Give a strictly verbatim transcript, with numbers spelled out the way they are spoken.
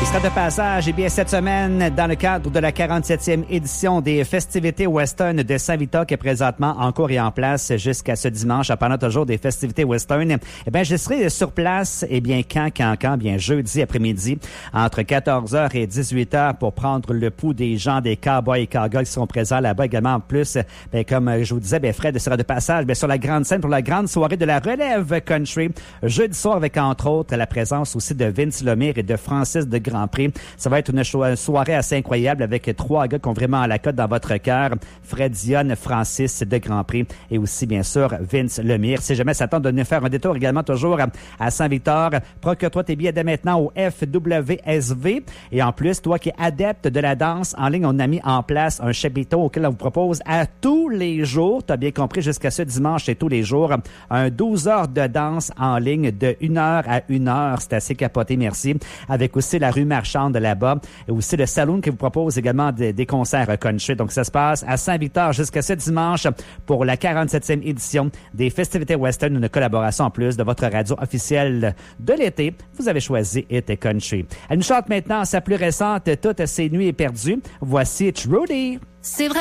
Il sera de passage, eh bien, cette semaine, dans le cadre de la quarante-septième édition des festivités western de Saint-Victor, qui est présentement en cours et en place jusqu'à ce dimanche, pendant toujours des festivités western. Eh bien, je serai sur place, eh bien, quand, quand, quand, bien, jeudi après-midi, entre quatorze heures et dix-huit heures, pour prendre le pouls des gens, des cowboys et cowgirls qui seront présents là-bas également. En plus, bien, comme je vous disais, bien, Fred sera de passage, bien, sur la grande scène pour la grande soirée de la relève country. Jeudi soir, avec, entre autres, la présence aussi de Vince Lemire et de Francis de Grandpré. Ça va être une, cho- une soirée assez incroyable avec trois gars qui ont vraiment la cote dans votre cœur. Fred Dionne, Francis de Grandpré et aussi, bien sûr, Vince Lemire. Si jamais ça tente de venir faire un détour également toujours à Saint-Victor, procure-toi tes billets dès maintenant au F W S V. Et en plus, toi qui es adepte de la danse en ligne, on a mis en place un chapiteau auquel on vous propose à tous les jours, tu as bien compris, jusqu'à ce dimanche et tous les jours, un douze heures de danse en ligne de une heure à une heure. C'est assez capoté, merci. Avec aussi la rue Marchande de là-bas et aussi le saloon qui vous propose également des, des concerts country. Donc, ça se passe à Saint-Victor jusqu'à ce dimanche pour la quarante-septième édition des festivités western, une collaboration en plus de votre radio officielle de l'été. Vous avez choisi It Country. Elle nous chante maintenant sa plus récente, Toutes ces nuits perdues. Voici Trudy. C'est vrai.